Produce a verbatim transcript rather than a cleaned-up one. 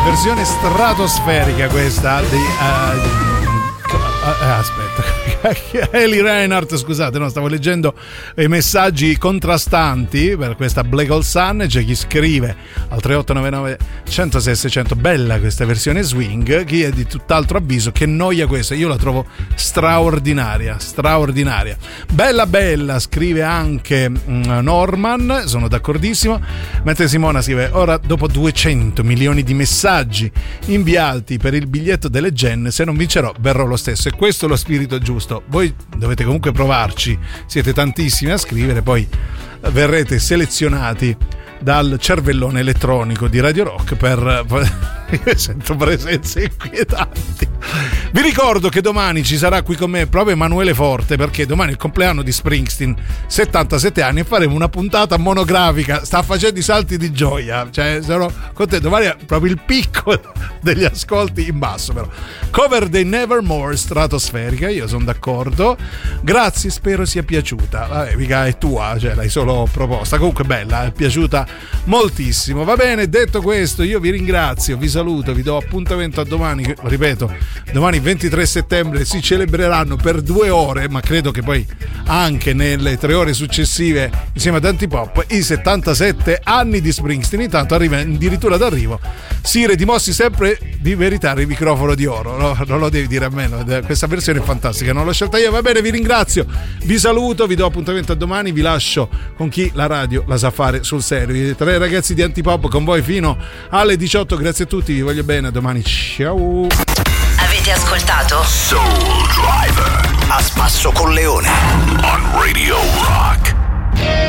versione stratosferica questa di uh, Uh, aspetta, Eli Reinhardt, scusate, no, stavo leggendo i messaggi contrastanti per questa Black Hole Sun. C'è chi scrive al tre otto nove nove uno zero sei seicento: bella questa versione swing. Chi è di tutt'altro avviso: che noia questa, io la trovo straordinaria, straordinaria. Bella bella, scrive anche mm, Norman, sono d'accordissimo. Mentre Simona scrive: ora dopo duecento milioni di messaggi inviati per il biglietto delle Gen, se non vincerò verrò lo stesso. E questo è lo spirito giusto. Voi dovete comunque provarci, siete tantissimi a scrivere, poi verrete selezionati dal cervellone elettronico di Radio Rock per... Io sento presenze inquietanti. Vi ricordo che domani ci sarà qui con me proprio Emanuele Forte, perché domani è il compleanno di Springsteen, settantasette anni, e faremo una puntata monografica. Sta facendo i salti di gioia, cioè sono contento. Domani è proprio il picco degli ascolti in basso, però. Cover dei Nevermore, stratosferica, io sono d'accordo. Grazie, spero sia piaciuta. Vabbè, mica è tua, cioè l'hai solo proposta. Comunque bella, è piaciuta moltissimo. Va bene, detto questo, io vi ringrazio, vi saluto, vi do appuntamento a domani, che, ripeto, domani ventitré settembre si celebreranno per due ore, ma credo che poi anche nelle tre ore successive, insieme ad Antipop, i settantasette anni di Springsteen. Intanto arriva addirittura d'arrivo Sire Dimossi sempre di Veritare il microfono di oro, no? Non lo devi dire a me, no? Questa versione è fantastica, non l'ho scelta io. Va bene, vi ringrazio, vi saluto, vi do appuntamento a domani, vi lascio con chi la radio la sa fare sul serio, i tre ragazzi di Antipop con voi fino alle diciotto. Grazie a tutti, vi voglio bene, a domani, ciao. Avete ascoltato Soul Driver a spasso con Leone on Radio Rock.